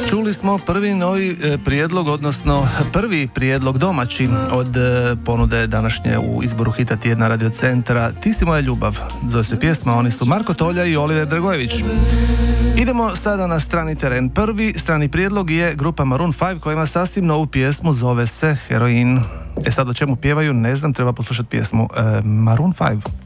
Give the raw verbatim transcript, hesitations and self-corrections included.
Čuli smo prvi novi prijedlog, odnosno prvi prijedlog domaći od ponude današnje u izboru hita tjedna Radio Centra. Ti si moja ljubav, zove se pjesma, oni su Marko Tolja i Oliver Dragojević. Idemo sada na strani teren. Prvi strani prijedlog je grupa Maroon five koja ima sasvim novu pjesmu, zove se Heroin. E sad o čemu pjevaju, ne znam, treba poslušati pjesmu. E, Maroon five.